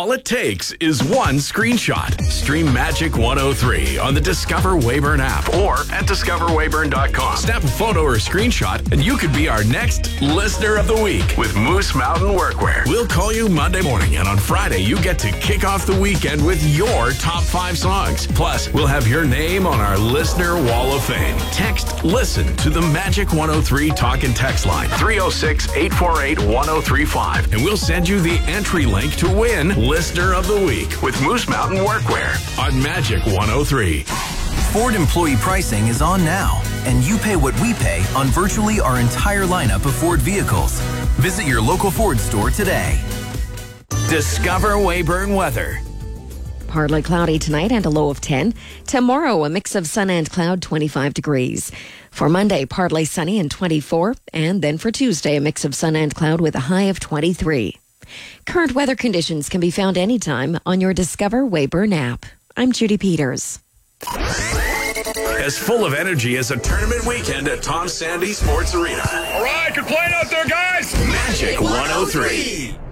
All it takes is one screenshot. Stream Magic 103 on the Discover Weyburn app or at discoverweyburn.com. Snap a photo or screenshot and you could be our next Listener of the Week with Moose Mountain Workwear. We'll call you Monday morning, and on Friday you get to kick off the weekend with your top 5 songs. Plus, we'll have your name on our Listener Wall of Fame. Text LISTEN to the Magic 103 talk and text line 306-848-1035, and we'll send you the entry link to win Listener of the Week with Moose Mountain Workwear on Magic 103. Ford employee pricing is on now, and you pay what we pay on virtually our entire lineup of Ford vehicles. Visit your local Ford store today. Discover Weyburn weather. Partly cloudy tonight and a low of 10. Tomorrow, a mix of sun and cloud, 25 degrees. For Monday, partly sunny and 24. And then for Tuesday, a mix of sun and cloud with a high of 23. Current weather conditions can be found anytime on your Discover Weyburn app. I'm Judy Peters. As full of energy as a tournament weekend at Tom Sandy Sports Arena. All right, good playing out there, guys. Magic 103.